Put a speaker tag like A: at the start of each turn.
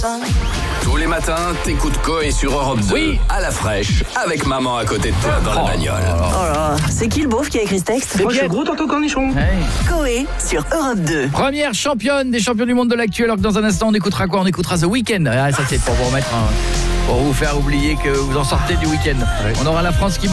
A: Tous les matins, t'écoutes Coé sur Europe 2,
B: Oui.
A: à la fraîche, avec maman à côté de toi dans la bagnole.
C: Oh là, c'est qui le beauf qui a écrit ce texte?
B: C'est bien.
D: Gros Tonton Cornichon.
C: Coé sur Europe 2.
B: Première championne des champions du monde de l'actu. Alors que dans un instant, on écoutera quoi? On écoutera The Weeknd. Ah, ça c'est pour vous remettre pour vous faire oublier que vous en sortez du week-end. On aura la France qui